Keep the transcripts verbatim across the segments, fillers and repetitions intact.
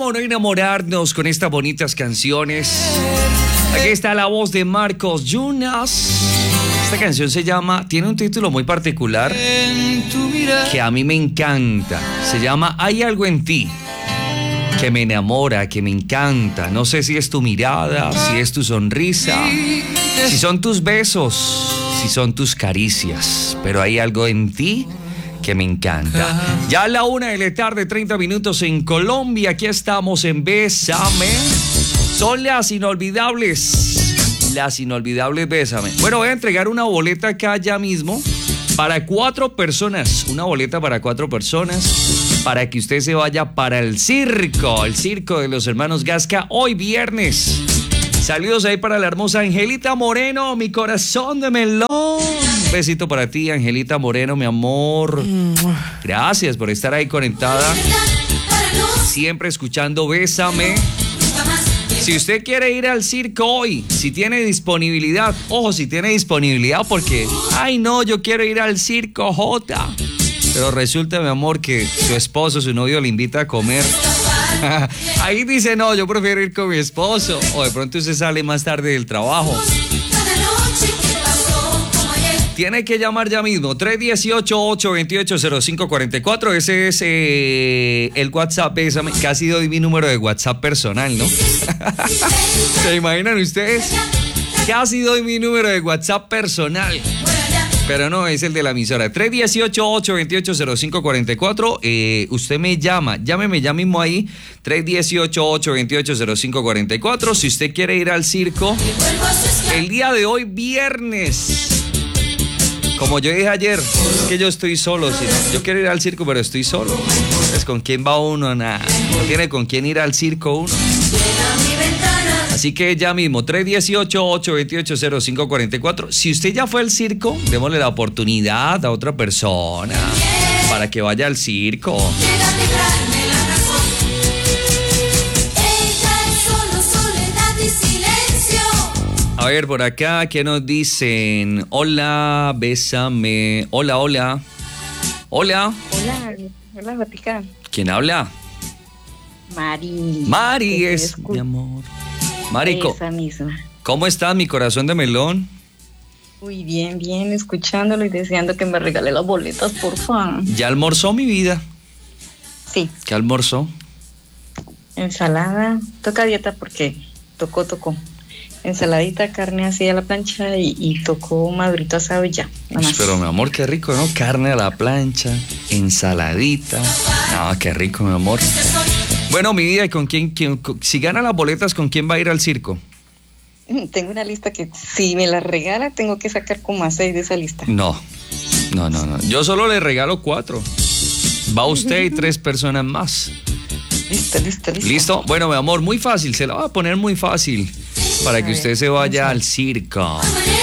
¿Cómo no enamorarnos con estas bonitas canciones? Aquí está la voz de Marcos Jonas. Esta canción se llama, tiene un título muy particular que a mí me encanta. Se llama Hay algo en ti que me enamora, que me encanta. No sé si es tu mirada, si es tu sonrisa, si son tus besos, si son tus caricias, pero hay algo en ti que me encanta. Ya a la una de la tarde, treinta minutos en Colombia. Aquí estamos en Bésame. Son las inolvidables. Las inolvidables Bésame. Bueno, voy a entregar una boleta acá ya mismo para cuatro personas. Una boleta para cuatro personas para que usted se vaya para el circo. El circo de los hermanos Gasca hoy viernes. Saludos ahí para la hermosa Angelita Moreno, mi corazón de melón. Un besito para ti, Angelita Moreno, mi amor. Gracias por estar ahí conectada. Siempre escuchando Bésame. Si usted quiere ir al circo hoy, si tiene disponibilidad, ojo, si tiene disponibilidad, porque, ay no, yo quiero ir al circo J. Pero resulta, mi amor, que su esposo, su novio le invita a comer. Ahí dice, no, yo prefiero ir con mi esposo. O de pronto usted sale más tarde del trabajo. Tiene que llamar ya mismo, tres uno ocho, ocho dos ocho, cero cinco cuatro cuatro. Ese es eh, el WhatsApp. Bésame. Casi doy mi número de WhatsApp personal, ¿no? ¿Se imaginan ustedes? Casi doy mi número de WhatsApp personal. Pero no, es el de la emisora. tres uno ocho, ocho dos ocho, cero cinco cuatro cuatro. Eh, usted me llama, llámeme ya mismo ahí. tres uno ocho, ocho dos ocho, cero cinco cuatro cuatro. Si usted quiere ir al circo, el día de hoy, viernes. Como yo dije ayer, es que yo estoy solo. ¿Sí? Yo quiero ir al circo, pero estoy solo. Pues, ¿con quién va uno? Nada. No tiene con quién ir al circo uno. Así que ya mismo, tres uno ocho, ocho dos ocho, cero cinco cuatro cuatro. Si usted ya fue al circo, démosle la oportunidad a otra persona para que vaya al circo. A ver, por acá, ¿qué nos dicen? Hola, bésame. Hola, hola. Hola. Hola, hola, Vatica. ¿Quién habla? Mari. Mari es, escu- mi amor. Mari, esa misma. ¿Cómo estás, mi corazón de melón? Muy bien, bien, escuchándolo y deseando que me regale las boletas, por favor. ¿Ya almorzó, mi vida? Sí. ¿Qué almorzó? Ensalada. Toca dieta porque tocó, tocó. Ensaladita, carne así a la plancha y, y tocó madurito asado y ya. Pues, pero, mi amor, qué rico, ¿no? Carne a la plancha, ensaladita. No, qué rico, mi amor. Bueno, mi vida, ¿y con quién, quién, si gana las boletas, con quién va a ir al circo? Tengo una lista que si me la regala, tengo que sacar como a seis de esa lista. No, no, no, no. Yo solo le regalo cuatro. Va usted y tres personas más. Listo, listo, listo. ¿Listo? Bueno, mi amor, muy fácil. Se la va a poner muy fácil para que usted se vaya al circo.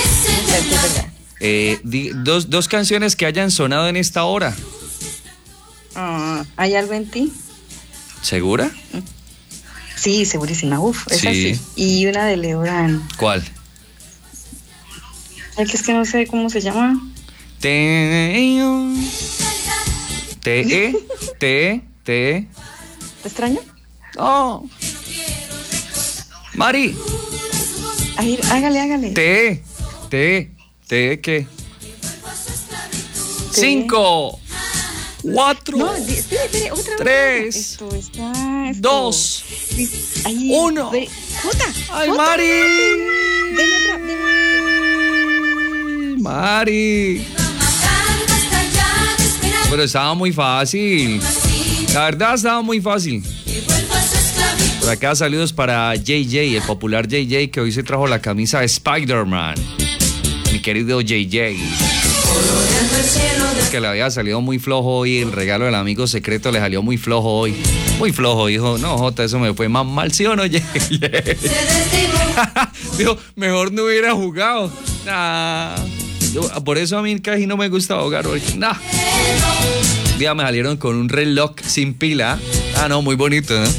Eh, di, dos, dos canciones que hayan sonado en esta hora. Uh, ¿Hay algo en ti? ¿Segura? Sí, segurísima. Uf, esa sí. sí. Y una de Leodán. ¿Cuál? Ay, que es que no sé cómo se llama. Te... Te... Te... Te... ¿Te extraño? Oh. Mari. Ay, hágale, hágale. Te... Te... Te... ¿Qué? Te. Cinco... Cuatro, no, espere, espere, otra tres, vez. Esto está, esto. dos, Ahí, uno. Ve, Jota, ¡Ay, Jota, Mari! Deme otra, deme otra. Mari. Pero estaba muy fácil. La verdad estaba muy fácil. Por acá saludos para J J, el popular J J, que hoy se trajo la camisa de Spider-Man. Mi querido J J. Es que le había salido muy flojo hoy, el regalo del amigo secreto le salió muy flojo hoy. Muy flojo, dijo, no, Jota, eso me fue más mal, ¿sí o no? Dijo, mejor no hubiera jugado. Nah. Yo, por eso a mí casi no me gusta jugar hoy. Nah. Un día me salieron con un reloj sin pila. Ah, no, muy bonito, ¿no?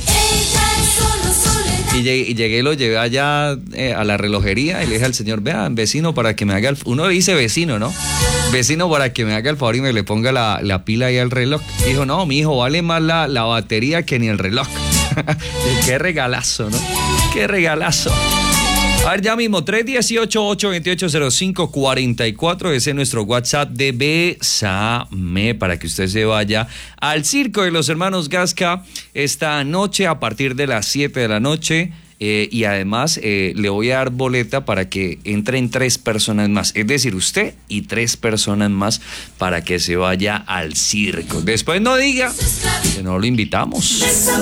Y llegué, y llegué y lo llevé allá eh, a la relojería y le dije al señor, vean, vecino, para que me haga el... Uno dice vecino, ¿no? Vecino, para que me haga el favor y me le ponga la, la pila ahí al reloj. Dijo, no, mi hijo, vale más la, la batería que ni el reloj. Qué regalazo, ¿no? Qué regalazo. A ver, ya mismo, tres uno ocho, ocho dos ocho, cero cinco cuatro cuatro, ese es nuestro WhatsApp de Bésame, para que usted se vaya al Circo de los Hermanos Gasca esta noche a partir de las siete de la noche. Eh, y además eh, le voy a dar boleta para que entren tres personas más, es decir, usted y tres personas más para que se vaya al circo. Después no diga que no lo invitamos.